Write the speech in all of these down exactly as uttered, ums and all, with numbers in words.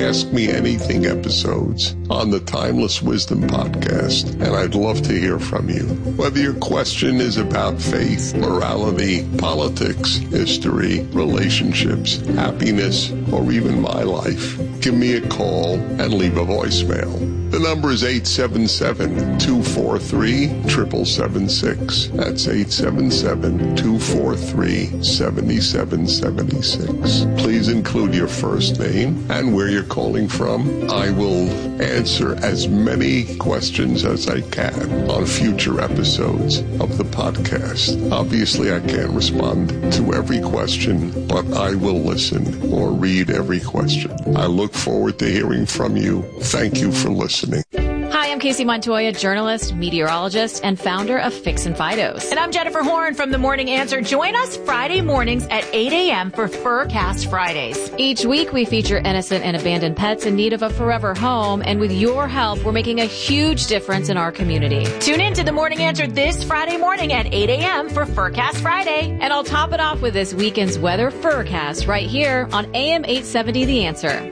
Ask Me Anything episodes on the Timeless Wisdom podcast, and I'd love to hear from you. Whether your question is about faith, morality, politics, history, relationships, happiness, or even my life, give me a call and leave a voicemail. The number is eight seven seven, two four three, seven seven seven six. That's eight seven seven, two four three, seven seven seven six. Please include your first name and where you're calling from. I will answer as many questions as I can on future episodes of the podcast. Obviously, I can't respond to every question, but I will listen or read every question. I look forward to hearing from you. Thank you for listening. Hi, I'm Casey Montoya, journalist, meteorologist, and founder of Fix and Fidos. And I'm Jennifer Horn from The Morning Answer. Join us Friday mornings at eight a.m. for Furcast Fridays. Each week, we feature innocent and abandoned pets in need of a forever home. And with your help, we're making a huge difference in our community. Tune in to The Morning Answer this Friday morning at eight a.m. for Furcast Friday. And I'll top it off with this weekend's weather Furcast right here on A M eight seventy The Answer.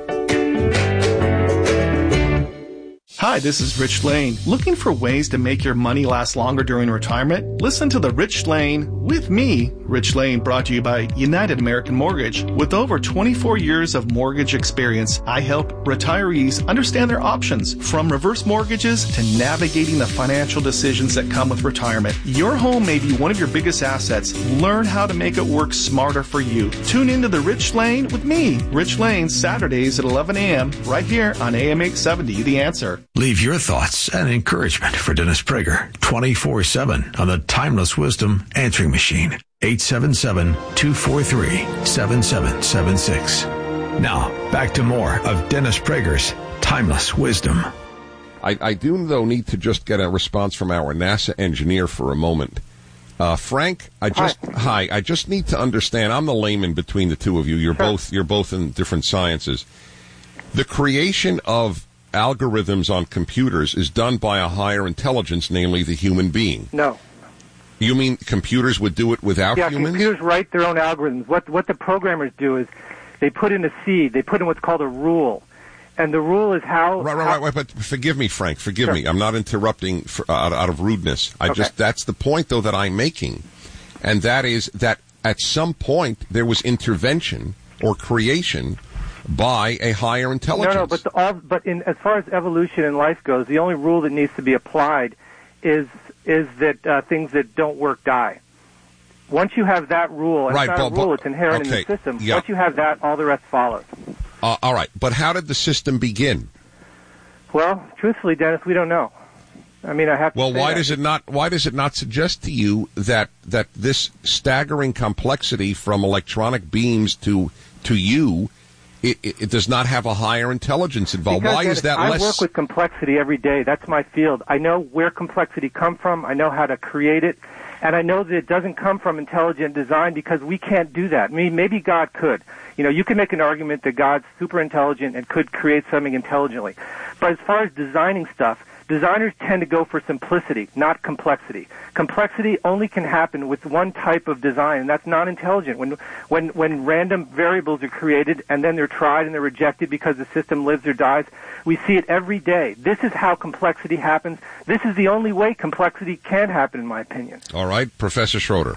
Hi, this is Rich Lane. Looking for ways to make your money last longer during retirement? Listen to The Rich Lane with me, Rich Lane, brought to you by United American Mortgage. With over twenty-four years of mortgage experience, I help retirees understand their options, from reverse mortgages to navigating the financial decisions that come with retirement. Your home may be one of your biggest assets. Learn how to make it work smarter for you. Tune into The Rich Lane with me, Rich Lane, Saturdays at eleven a.m. right here on A M eight seventy, The Answer. Leave your thoughts and encouragement for Dennis Prager twenty-four seven on the Timeless Wisdom answering machine. eight seven seven, two four three, seven seven seven six. Now, back to more of Dennis Prager's Timeless Wisdom. I, I do, though, need to just get a response from our NASA engineer for a moment. Uh, Frank, I just hi. hi. I just need to understand. I'm the layman between the two of you. You're Sure. both you're both in different sciences. The creation of algorithms on computers is done by a higher intelligence, namely the human being. No. You mean computers would do it without Yeah, humans? computers write their own algorithms. What what the programmers do is they put in a seed. They put in what's called a rule, and the rule is how. Right, right, how, right, right. But forgive me, Frank. Forgive Sure. me. I'm not interrupting for, uh, out, out of rudeness. I Okay. just that's the point, though, that I'm making, and that is that at some point there was intervention or creation by a higher intelligence. No, no, but the, all, but in as far as evolution in life goes, the only rule that needs to be applied is is that uh, things that don't work die. Once you have that rule, and Right, it's not but- a rule, but- it's inherent okay, in the system. yeah. Once you have that, all the rest follows. Uh, all right, but how did the system begin? Well, truthfully, Dennis, we don't know. I mean, I have to Well, say why that. does it not? Why does it not suggest to you that that this staggering complexity from electronic beams to to you? It, it, it does not have a higher intelligence involved. Because, Why Dennis, is that I less? work with complexity every day. That's my field. I know where complexity comes from. I know how to create it. And I know that it doesn't come from intelligent design because we can't do that. I mean, maybe God could. You know, you can make an argument that God's super intelligent and could create something intelligently. But as far as designing stuff, designers tend to go for simplicity, not complexity. Complexity only can happen with one type of design, and that's non-intelligent. When, when, when random variables are created and then they're tried and they're rejected because the system lives or dies, we see it every day. This is how complexity happens. This is the only way complexity can happen, in my opinion. All right, Professor Schroeder.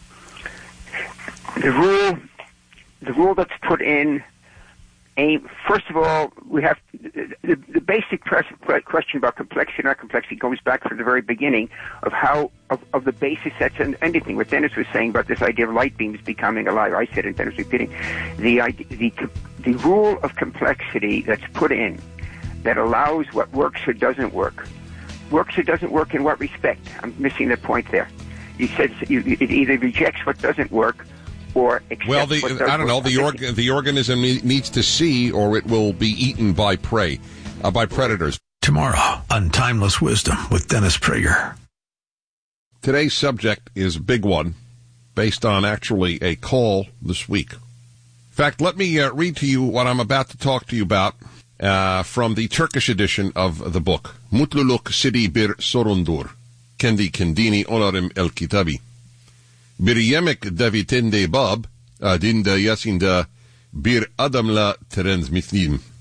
The rule, the rule that's put in. First of all, we have the, the basic question about complexity, not complexity, goes back from the very beginning of how of, of the basis that's in anything. What Dennis was saying about this idea of light beams becoming alive, I said it, Dennis was repeating. The idea, the the rule of complexity that's put in that allows what works or doesn't work, works or doesn't work in what respect? I'm missing the point there. You said you, it either rejects what doesn't work. Or well, the, I don't know. The org, the organism needs to see, or it will be eaten by prey, uh, by predators. Tomorrow on Timeless Wisdom with Dennis Prager. Today's subject is a big one, based on actually a call this week. In fact, let me uh, read to you what I'm about to talk to you about uh, from the Turkish edition of the book. Mutluluk Sidi Bir Sorundur. Kendi Kendini Onarim El Kitabi. Bir yemek davitinde bab, adinda yasinda bir adamla transmitlim.